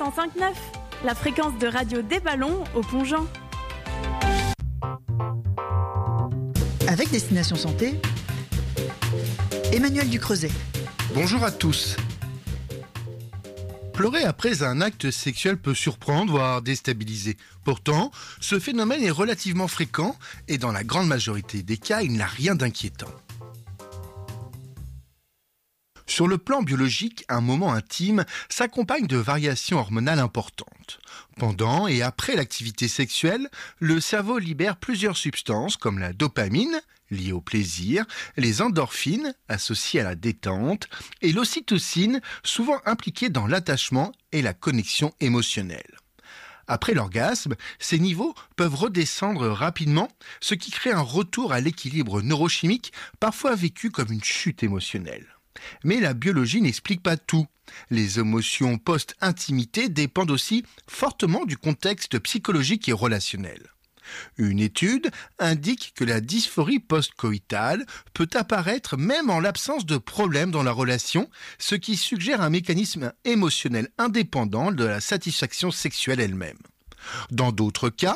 105.9, la fréquence de radio des ballons au Pont-Jean. Avec Destination Santé, Emmanuel Ducreuset. Bonjour à tous. Pleurer après un acte sexuel peut surprendre, voire déstabiliser. Pourtant, ce phénomène est relativement fréquent et dans la grande majorité des cas, il n'a rien d'inquiétant. Sur le plan biologique, un moment intime s'accompagne de variations hormonales importantes. Pendant et après l'activité sexuelle, le cerveau libère plusieurs substances comme la dopamine, liée au plaisir, les endorphines, associées à la détente, et l'ocytocine, souvent impliquée dans l'attachement et la connexion émotionnelle. Après l'orgasme, ces niveaux peuvent redescendre rapidement, ce qui crée un retour à l'équilibre neurochimique, parfois vécu comme une chute émotionnelle. Mais la biologie n'explique pas tout. Les émotions post-intimité dépendent aussi fortement du contexte psychologique et relationnel. Une étude indique que la dysphorie post-coïtale peut apparaître même en l'absence de problèmes dans la relation, ce qui suggère un mécanisme émotionnel indépendant de la satisfaction sexuelle elle-même. Dans d'autres cas,